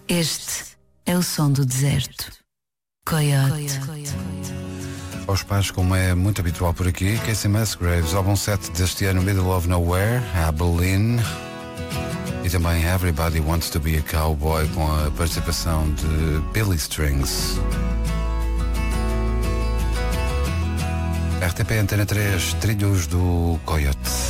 Este é o som do deserto. Coyote. Aos pais, como é muito habitual por aqui, Casey Musgraves, álbum 7 deste ano, Middle of Nowhere, a Berlin. E também Everybody Wants to Be a Cowboy, com a participação de Billy Strings. RTP Antena 3, Trilhos do Coyote.